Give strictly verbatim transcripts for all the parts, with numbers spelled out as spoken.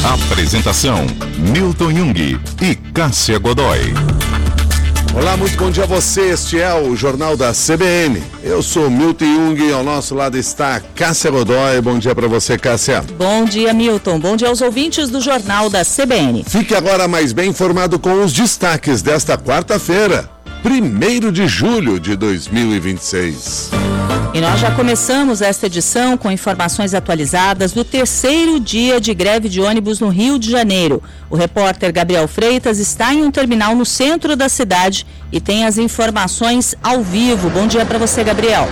Apresentação: Milton Jung e Cássia Godoy. Olá, muito bom dia a você. Este é o Jornal da C B N. Eu sou Milton Jung e ao nosso lado está Cássia Godoy. Bom dia para você, Cássia. Bom dia, Milton. Bom dia aos ouvintes do Jornal da C B N. Fique agora mais bem informado com os destaques desta quarta-feira, primeiro de julho de dois mil e vinte e seis. E nós já começamos esta edição com informações atualizadas do terceiro dia de greve de ônibus no Rio de Janeiro. O repórter Gabriel Freitas está em um terminal no centro da cidade e tem as informações ao vivo. Bom dia para você, Gabriel.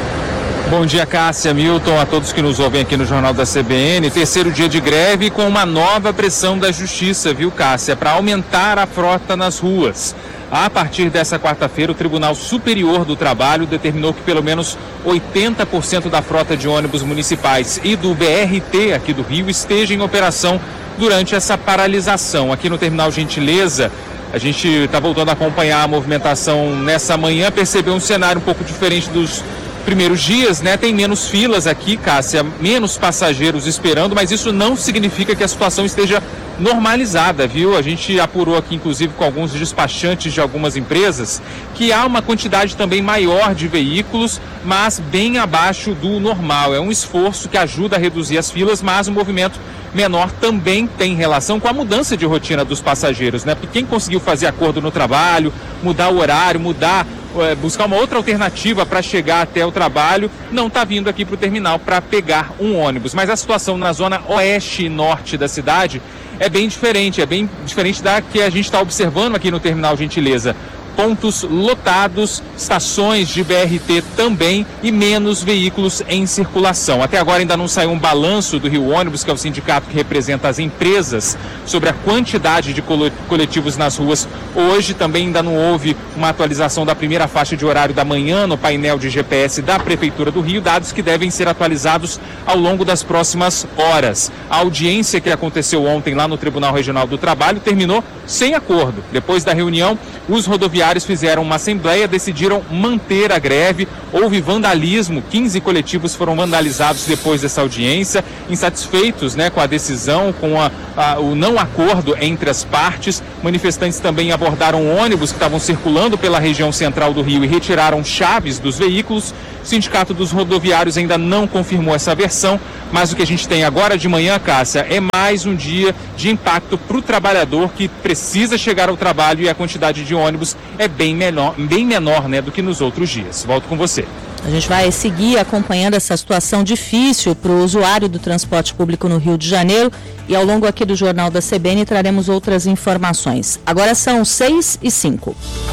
Bom dia, Cássia, Milton, a todos que nos ouvem aqui no Jornal da C B N. Terceiro dia de greve com uma nova pressão da Justiça, viu, Cássia, para aumentar a frota nas ruas. A partir dessa quarta-feira, o Tribunal Superior do Trabalho determinou que pelo menos oitenta por cento da frota de ônibus municipais e do B R T aqui do Rio esteja em operação durante essa paralisação. Aqui no Terminal Gentileza, a gente está voltando a acompanhar a movimentação nessa manhã, percebeu um cenário um pouco diferente dos primeiros dias, né? Tem menos filas aqui, Cássia, menos passageiros esperando, mas isso não significa que a situação esteja normalizada, viu? A gente apurou aqui, inclusive, com alguns despachantes de algumas empresas, que há uma quantidade também maior de veículos, mas bem abaixo do normal. É um esforço que ajuda a reduzir as filas, mas o movimento menor também tem relação com a mudança de rotina dos passageiros, né? Porque quem conseguiu fazer acordo no trabalho, mudar o horário, mudar, é, buscar uma outra alternativa para chegar até o trabalho, não está vindo aqui para o terminal para pegar um ônibus. Mas a situação na zona oeste e norte da cidade é bem diferente, é bem diferente da que a gente está observando aqui no Terminal Gentileza. Pontos lotados, estações de B R T também e menos veículos em circulação. Até agora ainda não saiu um balanço do Rio Ônibus, que é o sindicato que representa as empresas, sobre a quantidade de coletivos nas ruas. Hoje também ainda não houve uma atualização da primeira faixa de horário da manhã no painel de G P S da Prefeitura do Rio, dados que devem ser atualizados ao longo das próximas horas. A audiência que aconteceu ontem lá no Tribunal Regional do Trabalho terminou sem acordo. Depois da reunião, os rodoviários fizeram uma assembleia, decidiram manter a greve. Houve vandalismo, quinze coletivos foram vandalizados depois dessa audiência. Insatisfeitos, né, com a decisão, com a, a, o não acordo entre as partes, manifestantes também abordaram ônibus que estavam circulando pela região central do Rio e retiraram chaves dos veículos. O Sindicato dos Rodoviários ainda não confirmou essa versão, mas o que a gente tem agora de manhã, Cássia, é mais um dia de impacto para o trabalhador que precisa chegar ao trabalho, e a quantidade de ônibus é bem menor, bem menor, né, do que nos outros dias. Volto com você. A gente vai seguir acompanhando essa situação difícil para o usuário do transporte público no Rio de Janeiro, e ao longo aqui do Jornal da C B N traremos outras informações. Agora são seis e cinco.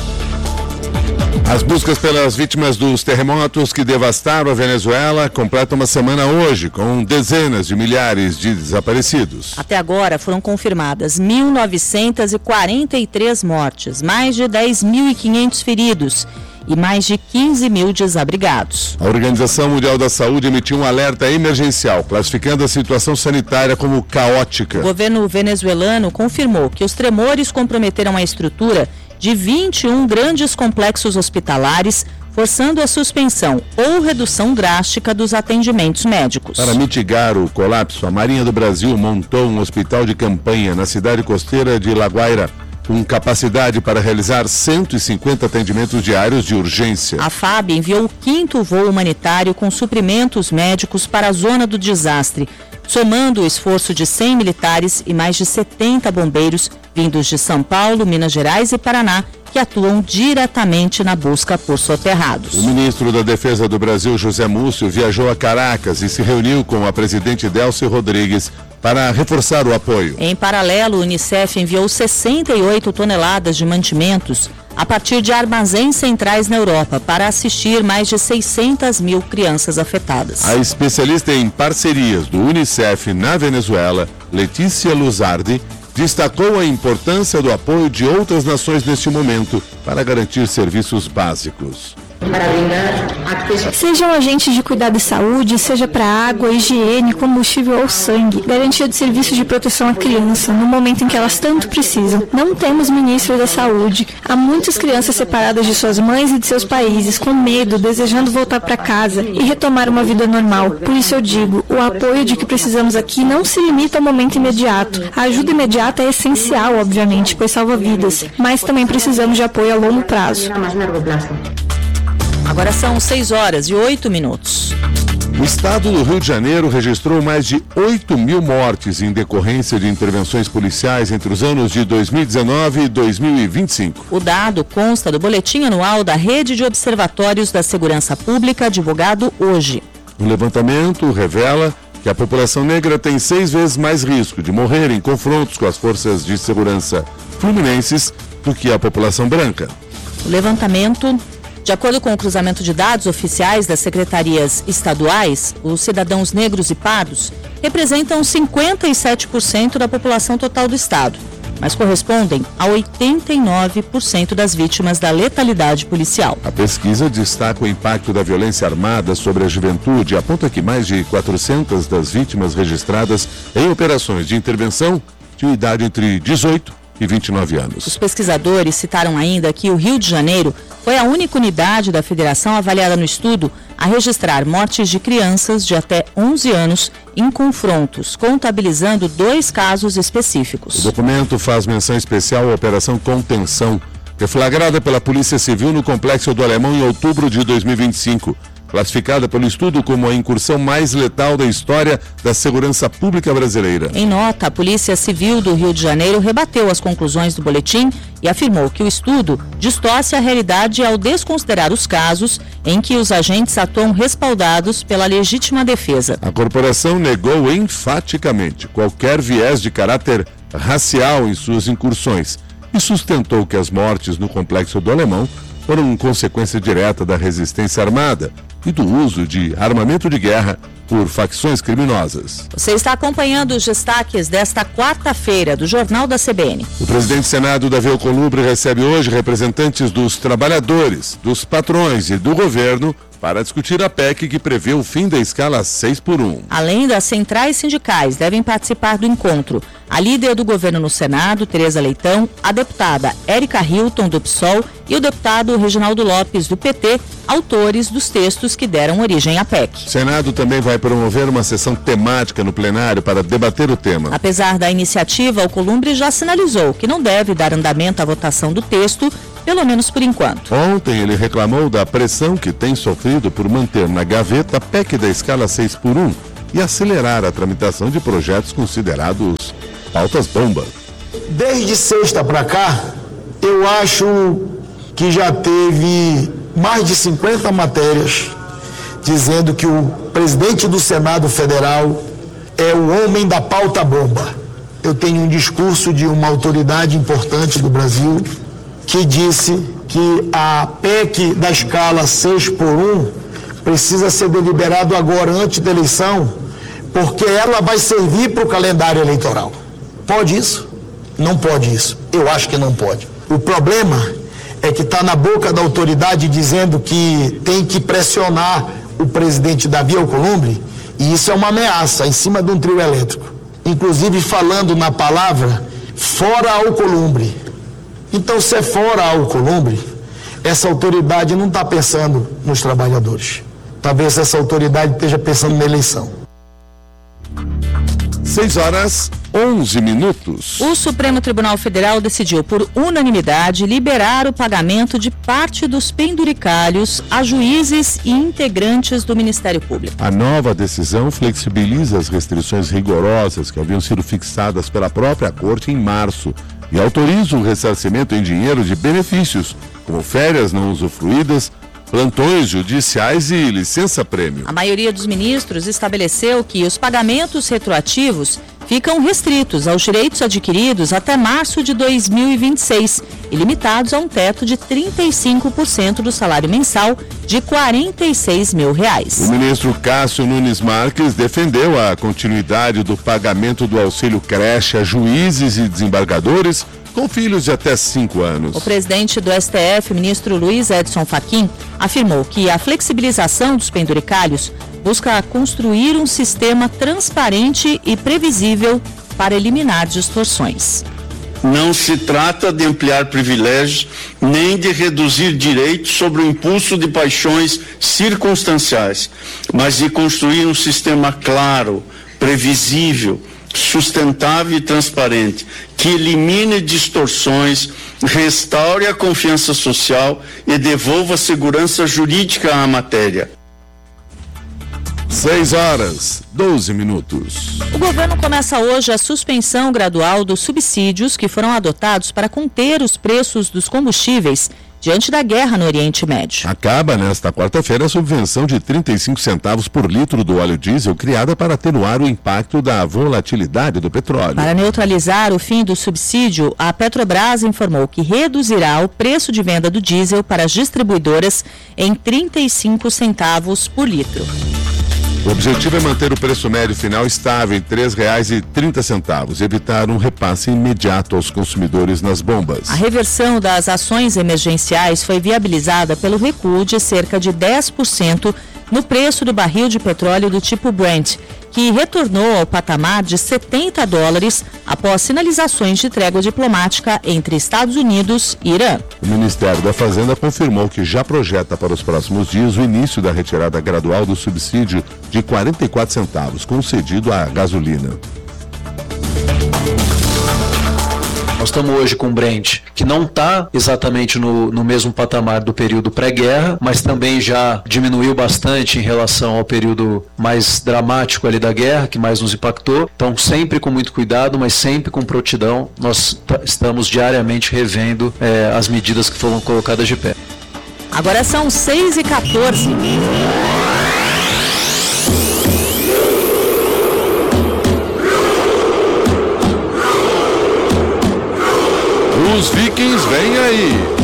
As buscas pelas vítimas dos terremotos que devastaram a Venezuela completam uma semana hoje, com dezenas de milhares de desaparecidos. Até agora foram confirmadas mil novecentas e quarenta e três mortes, mais de dez mil e quinhentos feridos e mais de quinze mil desabrigados. A Organização Mundial da Saúde emitiu um alerta emergencial, classificando a situação sanitária como caótica. O governo venezuelano confirmou que os tremores comprometeram a estrutura de vinte e um grandes complexos hospitalares, forçando a suspensão ou redução drástica dos atendimentos médicos. Para mitigar o colapso, a Marinha do Brasil montou um hospital de campanha na cidade costeira de La Guaira, com capacidade para realizar cento e cinquenta atendimentos diários de urgência. A F A B enviou o quinto voo humanitário com suprimentos médicos para a zona do desastre, somando o esforço de cem militares e mais de setenta bombeiros vindos de São Paulo, Minas Gerais e Paraná, que atuam diretamente na busca por soterrados. O ministro da Defesa do Brasil, José Múcio, viajou a Caracas e se reuniu com a presidente Delcy Rodrigues para reforçar o apoio. Em paralelo, o Unicef enviou sessenta e oito toneladas de mantimentos a partir de armazéns centrais na Europa para assistir mais de seiscentas mil crianças afetadas. A especialista em parcerias do Unicef na Venezuela, Letícia Luzardi, destacou a importância do apoio de outras nações neste momento para garantir serviços básicos. Sejam agentes de cuidado de saúde, seja para água, higiene, combustível ou sangue, garantia de serviços de proteção à criança, no momento em que elas tanto precisam. Não temos ministro da saúde. Há muitas crianças separadas de suas mães e de seus países, com medo, desejando voltar para casa e retomar uma vida normal. Por isso eu digo, o apoio de que precisamos aqui não se limita ao momento imediato. A ajuda imediata é essencial, obviamente, pois salva vidas, mas também precisamos de apoio a longo prazo. Agora são seis horas e oito minutos. O estado do Rio de Janeiro registrou mais de oito mil mortes em decorrência de intervenções policiais entre os anos de dois mil e dezenove e dois mil e vinte e cinco. O dado consta do boletim anual da Rede de Observatórios da Segurança Pública, divulgado hoje. O levantamento revela que a população negra tem seis vezes mais risco de morrer em confrontos com as forças de segurança fluminenses do que a população branca. O levantamento, de acordo com o cruzamento de dados oficiais das secretarias estaduais, os cidadãos negros e pardos representam cinquenta e sete por cento da população total do estado, mas correspondem a oitenta e nove por cento das vítimas da letalidade policial. A pesquisa destaca o impacto da violência armada sobre a juventude e aponta que mais de quatrocentas das vítimas registradas em operações de intervenção tinham idade entre dezoito e vinte e nove anos. Os pesquisadores citaram ainda que o Rio de Janeiro foi a única unidade da federação avaliada no estudo a registrar mortes de crianças de até onze anos em confrontos, contabilizando dois casos específicos. O documento faz menção especial à Operação Contenção, deflagrada pela Polícia Civil no Complexo do Alemão em outubro de dois mil e vinte e cinco. Classificada pelo estudo como a incursão mais letal da história da segurança pública brasileira. Em nota, a Polícia Civil do Rio de Janeiro rebateu as conclusões do boletim e afirmou que o estudo distorce a realidade ao desconsiderar os casos em que os agentes atuam respaldados pela legítima defesa. A corporação negou enfaticamente qualquer viés de caráter racial em suas incursões e sustentou que as mortes no Complexo do Alemão foram consequência direta da resistência armada e do uso de armamento de guerra por facções criminosas. Você está acompanhando os destaques desta quarta-feira do Jornal da C B N. O presidente do Senado, Davi Alcolumbre, recebe hoje representantes dos trabalhadores, dos patrões e do governo para discutir a P E C que prevê o fim da escala seis por um. Além das centrais sindicais, devem participar do encontro a líder do governo no Senado, Tereza Leitão, a deputada Érica Hilton, do P SOL, e o deputado Reginaldo Lopes, do P T, autores dos textos que deram origem à P E C. O Senado também vai promover uma sessão temática no plenário para debater o tema. Apesar da iniciativa, Alcolumbre já sinalizou que não deve dar andamento à votação do texto, pelo menos por enquanto. Ontem ele reclamou da pressão que tem sofrido por manter na gaveta a P E C da escala seis por um e acelerar a tramitação de projetos considerados pautas-bomba. Desde sexta para cá, eu acho que já teve mais de cinquenta matérias dizendo que o presidente do Senado Federal é o homem da pauta-bomba. Eu tenho um discurso de uma autoridade importante do Brasil que disse que a P E C da escala seis por um precisa ser deliberado agora, antes da eleição, porque ela vai servir para o calendário eleitoral. Pode isso? Não pode isso. Eu acho que não pode. O problema é que está na boca da autoridade dizendo que tem que pressionar o presidente Davi Alcolumbre, e isso é uma ameaça em cima de um trio elétrico. Inclusive falando na palavra fora Alcolumbre. Então, se é fora Alcolumbre, essa autoridade não está pensando nos trabalhadores. Talvez essa autoridade esteja pensando na eleição. seis horas, onze minutos. O Supremo Tribunal Federal decidiu por unanimidade liberar o pagamento de parte dos penduricalhos a juízes e integrantes do Ministério Público. A nova decisão flexibiliza as restrições rigorosas que haviam sido fixadas pela própria Corte em março e autoriza o ressarcimento em dinheiro de benefícios, como férias não usufruídas, plantões judiciais e licença-prêmio. A maioria dos ministros estabeleceu que os pagamentos retroativos ficam restritos aos direitos adquiridos até março de dois mil e vinte e seis e limitados a um teto de trinta e cinco por cento do salário mensal de quarenta e seis mil reais. O ministro Cássio Nunes Marques defendeu a continuidade do pagamento do auxílio creche a juízes e desembargadores com filhos de até cinco anos. O presidente do S T F, ministro Luiz Edson Fachin, afirmou que a flexibilização dos penduricalhos busca construir um sistema transparente e previsível para eliminar distorções. Não se trata de ampliar privilégios, nem de reduzir direitos sobre o impulso de paixões circunstanciais, mas de construir um sistema claro, previsível, sustentável e transparente, que elimine distorções, restaure a confiança social e devolva segurança jurídica à matéria. seis horas, doze minutos. O governo começa hoje a suspensão gradual dos subsídios que foram adotados para conter os preços dos combustíveis diante da guerra no Oriente Médio. Acaba nesta quarta-feira a subvenção de trinta e cinco centavos por litro do óleo diesel criada para atenuar o impacto da volatilidade do petróleo. Para neutralizar o fim do subsídio, a Petrobras informou que reduzirá o preço de venda do diesel para as distribuidoras em trinta e cinco centavos por litro. O objetivo é manter o preço médio final estável em três reais e trinta centavos e evitar um repasse imediato aos consumidores nas bombas. A reversão das ações emergenciais foi viabilizada pelo recuo de cerca de dez por cento no preço do barril de petróleo do tipo Brent, que retornou ao patamar de setenta dólares após sinalizações de trégua diplomática entre Estados Unidos e Irã. O Ministério da Fazenda confirmou que já projeta para os próximos dias o início da retirada gradual do subsídio de quarenta e quatro centavos concedido à gasolina. Nós estamos hoje com o Brent, que não está exatamente no, no mesmo patamar do período pré-guerra, mas também já diminuiu bastante em relação ao período mais dramático ali da guerra, que mais nos impactou. Então, sempre com muito cuidado, mas sempre com prontidão, nós t- estamos diariamente revendo eh, as medidas que foram colocadas de pé. Agora são seis e quatorze. Os Vikings vêm aí.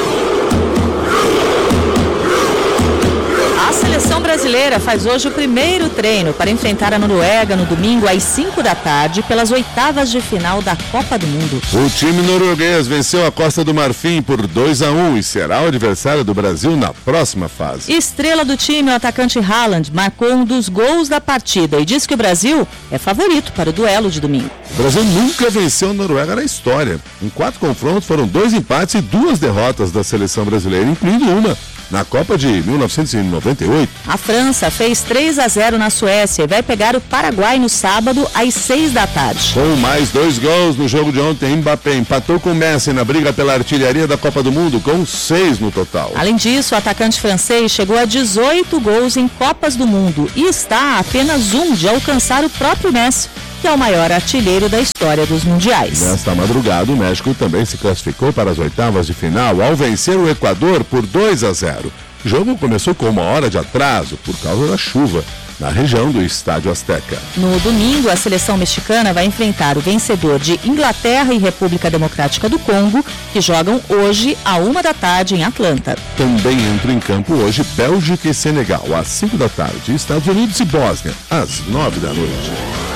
A seleção brasileira faz hoje o primeiro treino para enfrentar a Noruega no domingo às cinco da tarde pelas oitavas de final da Copa do Mundo. O time norueguês venceu a Costa do Marfim por dois a um e será o adversário do Brasil na próxima fase. Estrela do time, o atacante Haaland, marcou um dos gols da partida e diz que o Brasil é favorito para o duelo de domingo. O Brasil nunca venceu a Noruega na história. Em quatro confrontos foram dois empates e duas derrotas da seleção brasileira, incluindo uma na Copa de mil novecentos e noventa e oito. A França fez três a zero na Suécia e vai pegar o Paraguai no sábado às seis da tarde. Com mais dois gols no jogo de ontem, Mbappé empatou com Messi na briga pela artilharia da Copa do Mundo, com seis no total. Além disso, o atacante francês chegou a dezoito gols em Copas do Mundo e está a apenas um de alcançar o próprio Messi, que é o maior artilheiro da história dos mundiais. Nesta madrugada, o México também se classificou para as oitavas de final ao vencer o Equador por dois a zero. O jogo começou com uma hora de atraso por causa da chuva na região do Estádio Azteca. No domingo, a seleção mexicana vai enfrentar o vencedor de Inglaterra e República Democrática do Congo, que jogam hoje à uma da tarde em Atlanta. Também entra em campo hoje Bélgica e Senegal às cinco da tarde, e Estados Unidos e Bósnia às nove da noite.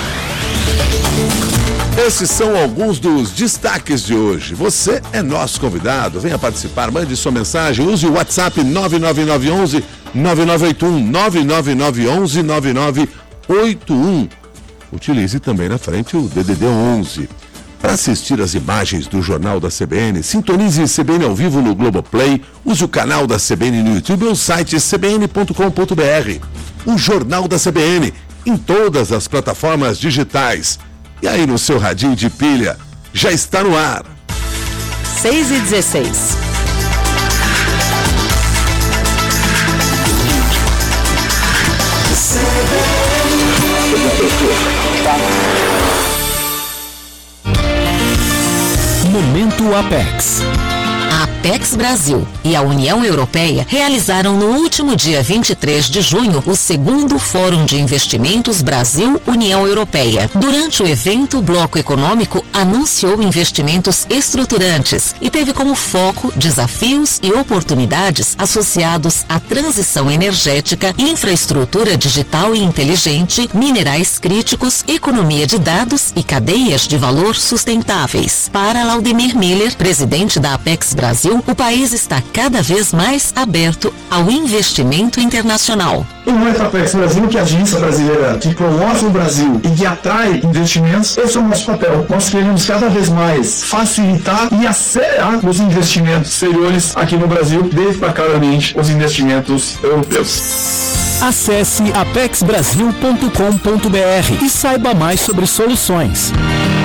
Esses são alguns dos destaques de hoje. Você é nosso convidado. Venha participar, mande sua mensagem. Use o WhatsApp nove nove nove um um nove nove oito um, nove nove nove um um nove nove oito um. Utilize também na frente o D D D onze. Para assistir as imagens do Jornal da C B N, sintonize C B N ao vivo no Globoplay, use o canal da C B N no YouTube ou o site c b n ponto com ponto b r. O Jornal da C B N, em todas as plataformas digitais. E aí no seu radinho de pilha, já está no ar. seis e dezesseis. Momento Apex. Apex Brasil e a União Europeia realizaram no último dia vinte e três de junho o segundo Fórum de Investimentos Brasil-União Europeia. Durante o evento, o Bloco Econômico anunciou investimentos estruturantes e teve como foco desafios e oportunidades associados à transição energética, infraestrutura digital e inteligente, minerais críticos, economia de dados e cadeias de valor sustentáveis. Para Laudemir Miller, presidente da Apex Brasil, o país está cada vez mais aberto ao investimento internacional. O momento Apex Brasil, que é a agência brasileira que promove o Brasil e que atrai investimentos, esse é o nosso papel. Nós queremos cada vez mais facilitar e acelerar os investimentos exteriores aqui no Brasil, desde os investimentos europeus. Acesse apex brasil ponto com ponto b r e saiba mais sobre soluções.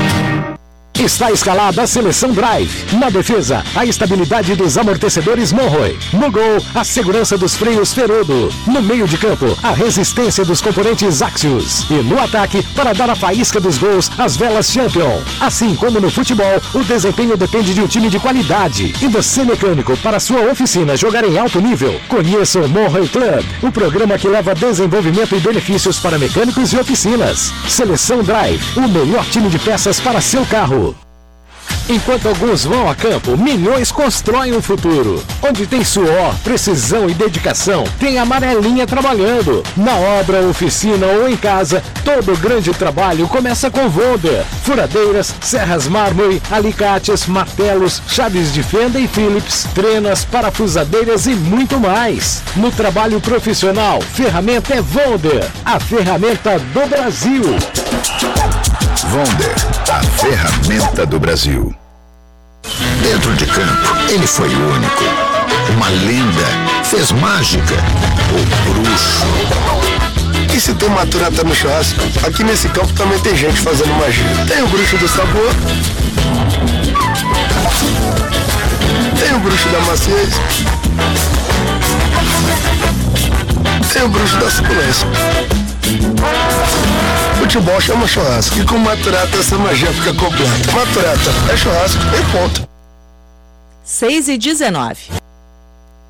Está escalada a seleção Drive. Na defesa, a estabilidade dos amortecedores Monroe. No gol, a segurança dos freios Ferodo. No meio de campo, a resistência dos componentes Axios. E no ataque, para dar a faísca dos gols, as velas Champion. Assim como no futebol, o desempenho depende de um time de qualidade. E você, mecânico, para sua oficina jogar em alto nível, conheça o Monroe Club, o programa que leva desenvolvimento e benefícios para mecânicos e oficinas. Seleção Drive, o melhor time de peças para seu carro. Enquanto alguns vão a campo, milhões constroem um futuro. Onde tem suor, precisão e dedicação, tem a Amarelinha trabalhando. Na obra, oficina ou em casa, todo grande trabalho começa com Volder. Furadeiras, serras mármore, alicates, martelos, chaves de fenda e Phillips, trenas, parafusadeiras e muito mais. No trabalho profissional, ferramenta é Volder, a ferramenta do Brasil. Volder, a ferramenta do Brasil. Dentro de campo, ele foi único. Uma lenda, fez mágica, o bruxo. E se tem maturata no churrasco, aqui nesse campo também tem gente fazendo magia. Tem o bruxo do sabor, tem o bruxo da maciez, tem o bruxo da suculência. Futebol chama churrasco e com maturata essa magia fica completa. Maturata é churrasco e ponto. seis e dezenove.